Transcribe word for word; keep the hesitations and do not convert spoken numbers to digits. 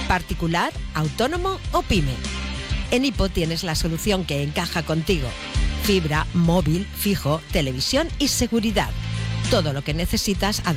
particular, autónomo o pyme. En Hipo tienes la solución que encaja contigo. Fibra, móvil, fijo, televisión y seguridad. Todo lo que necesitas